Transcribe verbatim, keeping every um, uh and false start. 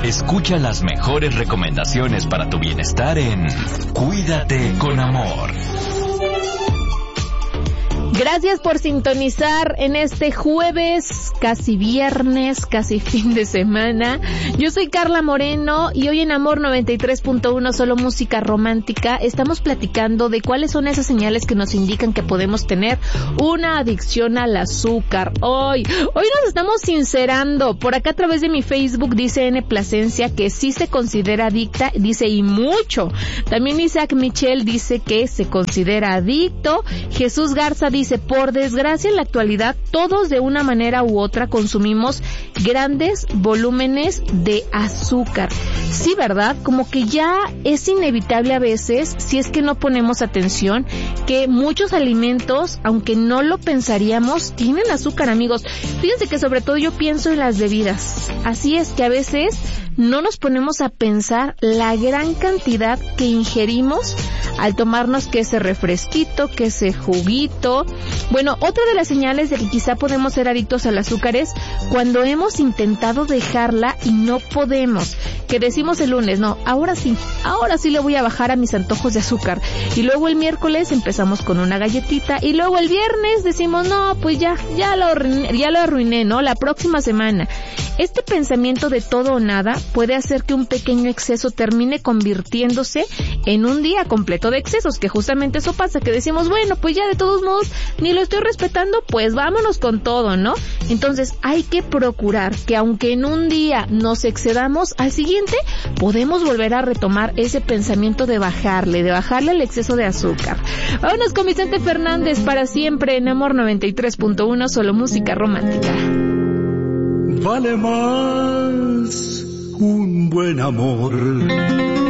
Escucha las mejores recomendaciones para tu bienestar en Cuídate con Amor. Gracias por sintonizar en este jueves, casi viernes, casi fin de semana. Yo soy Carla Moreno y hoy en Amor noventa y tres punto uno, solo música romántica, estamos platicando de cuáles son esas señales que nos indican que podemos tener una adicción al azúcar. Hoy, hoy nos estamos sincerando. Por acá a través de mi Facebook dice N. Plasencia que sí se considera adicta, dice y mucho. También Isaac Michel dice que se considera adicto. Jesús Garza dice, por desgracia en la actualidad todos de una manera u otra consumimos grandes volúmenes de azúcar. Sí, ¿verdad? Como que ya es inevitable a veces, si es que no ponemos atención, que muchos alimentos, aunque no lo pensaríamos, tienen azúcar, amigos. Fíjense que sobre todo yo pienso en las bebidas. Así es que a veces no nos ponemos a pensar la gran cantidad que ingerimos al tomarnos que ese refresquito, que ese juguito. Bueno, otra de las señales de que quizá podemos ser adictos al azúcar es cuando hemos intentado dejarla y no podemos. Que decimos el lunes, no, ahora sí, ahora sí le voy a bajar a mis antojos de azúcar. Y luego el miércoles empezamos con una galletita y luego el viernes decimos, no, pues ya, ya lo, ya lo arruiné, ¿no? La próxima semana. Este pensamiento de todo o nada puede hacer que un pequeño exceso termine convirtiéndose en un día completo de excesos, que justamente eso pasa, que decimos, bueno, pues ya de todos modos ni lo estoy respetando, pues vámonos con todo, ¿no? Entonces hay que procurar que aunque en un día nos excedamos, al siguiente podemos volver a retomar ese pensamiento de bajarle, de bajarle el exceso de azúcar. Vámonos con Vicente Fernández, Para Siempre, en Amor noventa y tres punto uno, solo música romántica. Vale más un buen amor